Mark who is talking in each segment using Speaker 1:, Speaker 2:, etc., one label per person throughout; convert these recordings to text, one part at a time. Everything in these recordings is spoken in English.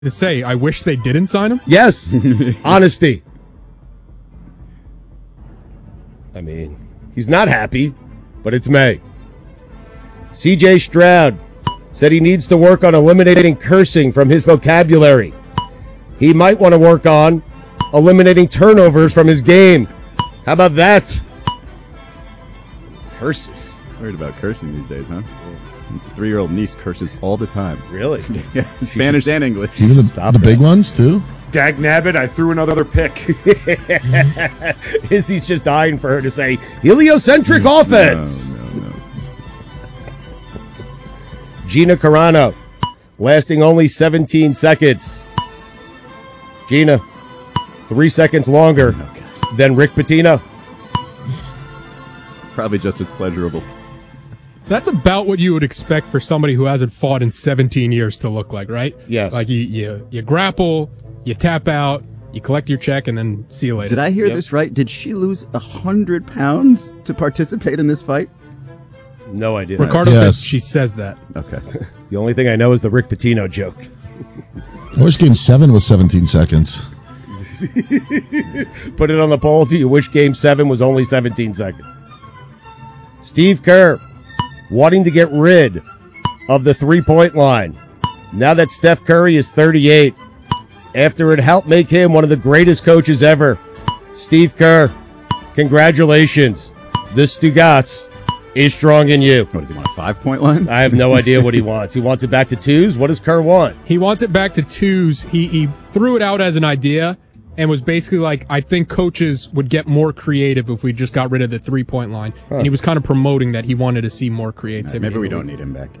Speaker 1: to say, I wish they didn't sign him?
Speaker 2: Yes. Honesty. I mean, he's not happy, but it's May. C.J. Stroud said he needs to work on eliminating cursing from his vocabulary. He might want to work on eliminating turnovers from his game. How about that? Curses.
Speaker 3: Worried about cursing these days, huh? 3-year-old niece curses all the time.
Speaker 2: Really?
Speaker 3: Yeah, Spanish and English.
Speaker 4: Even the big ones, too?
Speaker 5: Dag nabbit, I threw another pick.
Speaker 2: Izzy's just dying for her to say, heliocentric offense.
Speaker 3: No.
Speaker 2: Gina Carano, lasting only 17 seconds. Gina, 3 seconds longer than Rick Pitino.
Speaker 3: Probably just as pleasurable.
Speaker 1: That's about what you would expect for somebody who hasn't fought in 17 years to look like, right?
Speaker 2: Yes.
Speaker 1: Like you grapple, you tap out, you collect your check, and then see you later.
Speaker 3: Did I hear this right? Did she lose 100 pounds to participate in this fight?
Speaker 2: No idea.
Speaker 1: Ricardo said she says that.
Speaker 3: Okay.
Speaker 2: The only thing I know is the Rick Pitino joke.
Speaker 4: I wish Game 7 was 17 seconds.
Speaker 2: Put it on the poll. Do you wish Game 7 was only 17 seconds? Steve Kerr wanting to get rid of the three-point line. Now that Steph Curry is 38, after it helped make him one of the greatest coaches ever. Steve Kerr, congratulations. The Stugats is strong in you.
Speaker 3: What, does he want a 5-point line?
Speaker 2: I have no idea what he wants. He wants it back to twos? What does Kerr want?
Speaker 1: He wants it back to twos. He threw it out as an idea and was basically like, I think coaches would get more creative if we just got rid of the three-point line. Huh. And he was kind of promoting that he wanted to see more creativity.
Speaker 3: Maybe we don't need him back.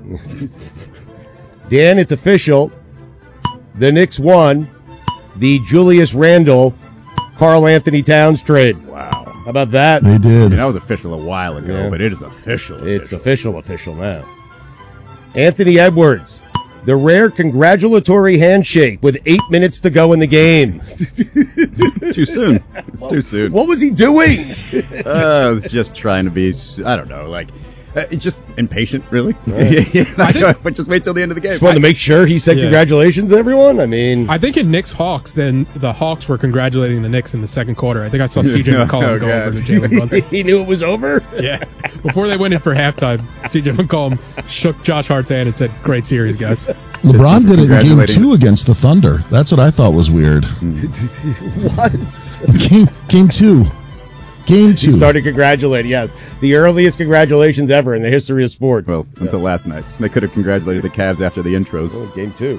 Speaker 2: Dan, it's official. The Knicks won the Julius Randle, Karl Anthony Towns trade.
Speaker 3: Wow.
Speaker 2: How about that?
Speaker 4: They did.
Speaker 3: I mean, that was official a while ago, but it is official.
Speaker 2: It's official now. Anthony Edwards, the rare congratulatory handshake with 8 minutes to go in the game.
Speaker 3: Too soon. It's too soon.
Speaker 2: What was he doing?
Speaker 3: I was just trying to be, I don't know, like, just impatient, really. But just wait till the end of the game.
Speaker 2: Just wanted to make sure he said congratulations, everyone. I mean,
Speaker 1: I think in Knicks-Hawks, then the Hawks were congratulating the Knicks in the second quarter. I think I saw C.J. McCollum go over to Jalen Brunson.
Speaker 2: He knew it was over?
Speaker 1: Yeah. Before they went in for halftime, C.J. McCollum shook Josh Hart's hand and said, great series, guys.
Speaker 4: LeBron did it in Game 2 against the Thunder. That's what I thought was weird.
Speaker 2: What?
Speaker 4: Game 2. Game 2.
Speaker 2: He started congratulating, yes. The earliest congratulations ever in the history of sports.
Speaker 3: Well, until last night. They could have congratulated the Cavs after the intros.
Speaker 2: Oh, game 2.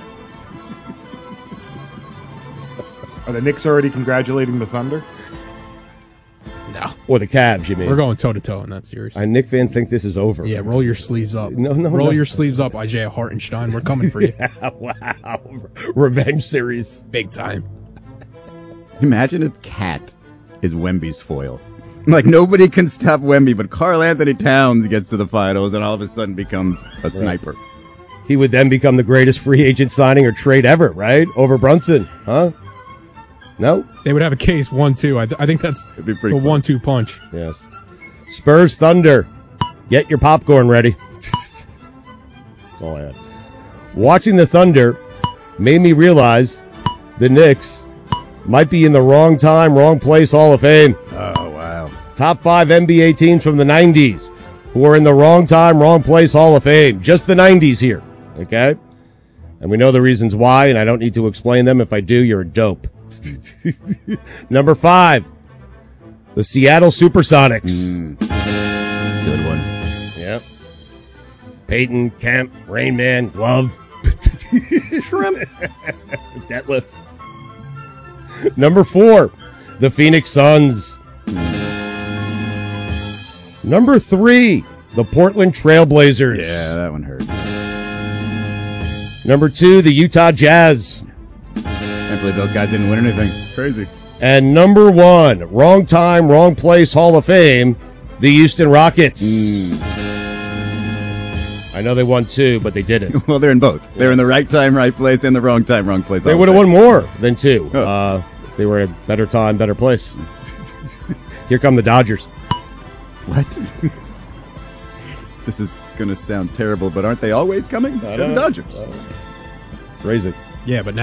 Speaker 5: Are the Knicks already congratulating the Thunder?
Speaker 1: No.
Speaker 2: Or the Cavs, you mean?
Speaker 1: We're going toe-to-toe in that series.
Speaker 2: Knicks fans think this is over.
Speaker 1: Yeah, roll your sleeves up.
Speaker 2: Roll
Speaker 1: your sleeves up, Isaiah Hartenstein. We're coming for you.
Speaker 2: Yeah, wow. Revenge series.
Speaker 1: Big time.
Speaker 3: Imagine if Cat is Wemby's foil. Like, nobody can stop Wemby, but Karl Anthony Towns gets to the finals and all of a sudden becomes a sniper.
Speaker 2: He would then become the greatest free agent signing or trade ever, right? Over Brunson, huh? No?
Speaker 1: They would have a case 1-2. I think that's the 1-2 punch.
Speaker 2: Yes. Spurs Thunder. Get your popcorn ready. That's all I had. Watching the Thunder made me realize the Knicks might be in the wrong time, wrong place Hall of Fame.
Speaker 3: Oh, wow.
Speaker 2: Top 5 NBA teams from the 90s who are in the wrong time, wrong place Hall of Fame. Just the 90s here, okay? And we know the reasons why, and I don't need to explain them. If I do, you're a dope. Number 5, the Seattle Supersonics.
Speaker 3: Good one.
Speaker 2: Yep. Peyton, Kemp, Rain Man, Glove. Shrimp. Detlef. Number 4, the Phoenix Suns. Number 3, the Portland Trailblazers.
Speaker 3: Yeah, that one hurt.
Speaker 2: Number 2, the Utah Jazz.
Speaker 3: Can't believe those guys didn't win anything. Crazy.
Speaker 2: And number 1, wrong time, wrong place Hall of Fame, the Houston Rockets. I know they won 2, but they didn't.
Speaker 3: Well, they're in both. They're in the right time, right place, and the wrong time, wrong place.
Speaker 2: They would have won more than 2. They were at a better time, better place. Here come the Dodgers.
Speaker 3: What? This is going to sound terrible, but aren't they always coming? They're the Dodgers.
Speaker 2: Crazy.
Speaker 1: Yeah, but now